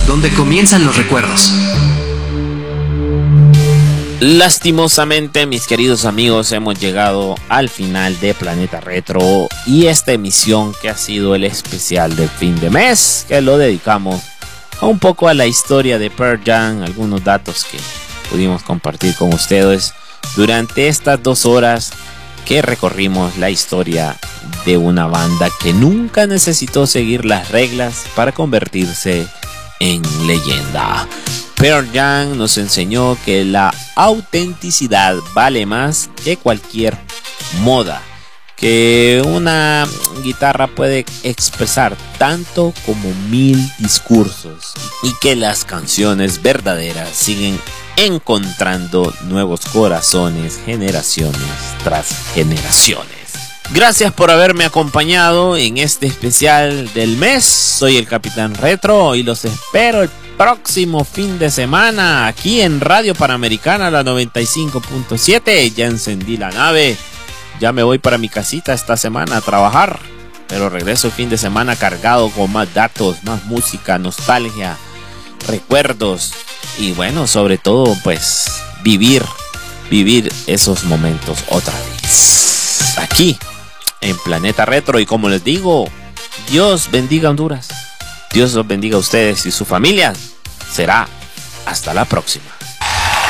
donde comienzan los recuerdos. Lastimosamente, mis queridos amigos, hemos llegado al final de Planeta Retro y esta emisión que ha sido el especial de fin de mes, que lo dedicamos un poco a la historia de Pearl Jam, algunos datos que pudimos compartir con ustedes durante estas 2 horas que recorrimos la historia de una banda que nunca necesitó seguir las reglas para convertirse en leyenda. Pearl Jam nos enseñó que la autenticidad vale más que cualquier moda, que una guitarra puede expresar tanto como 1000 discursos y que las canciones verdaderas siguen encontrando nuevos corazones generaciones tras generaciones. Gracias por haberme acompañado en este especial del mes. Soy el Capitán Retro y los espero el próximo fin de semana aquí en Radio Panamericana, la 95.7. Ya encendí la nave, ya me voy para mi casita esta semana a trabajar, pero regreso el fin de semana cargado con más datos, más música, nostalgia, recuerdos y bueno, sobre todo pues vivir esos momentos otra vez aquí en Planeta Retro. Y como les digo, Dios bendiga Honduras, Dios los bendiga a ustedes y su familia. Será hasta la próxima.